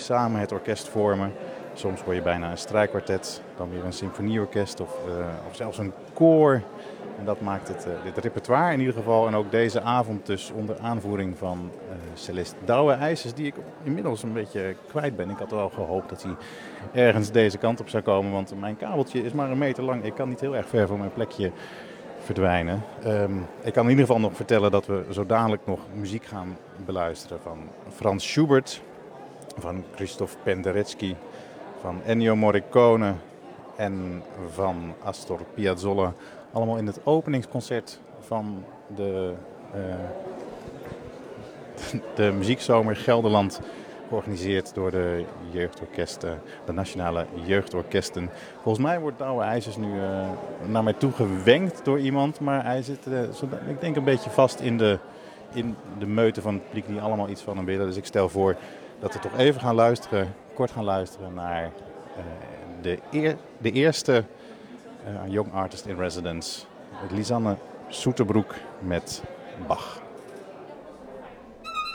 samen het orkest vormen. Soms hoor je bijna een strijkkwartet, dan weer een symfonieorkest of zelfs een koor. En dat maakt dit repertoire in ieder geval. En ook deze avond dus onder aanvoering van cellist Douwe IJsers, die ik inmiddels een beetje kwijt ben. Ik had wel gehoopt dat hij ergens deze kant op zou komen, want mijn kabeltje is maar 1 meter lang. Ik kan niet heel erg ver van mijn plekje verdwijnen. Ik kan in ieder geval nog vertellen dat we zo dadelijk nog muziek gaan beluisteren van Franz Schubert, van Christoph Penderecki, van Ennio Morricone en van Astor Piazzolla. Allemaal in het openingsconcert van de muziekzomer Gelderland, georganiseerd door de jeugdorkesten, de nationale jeugdorkesten. Volgens mij wordt Douwe IJsers nu naar mij toe gewenkt door iemand, maar hij zit, ik denk, een beetje vast in de meute van het publiek die allemaal iets van hem willen. Dus ik stel voor dat we toch even kort gaan luisteren naar de eerste Young Artist in Residence, Lisanne Soeterbroek met Bach.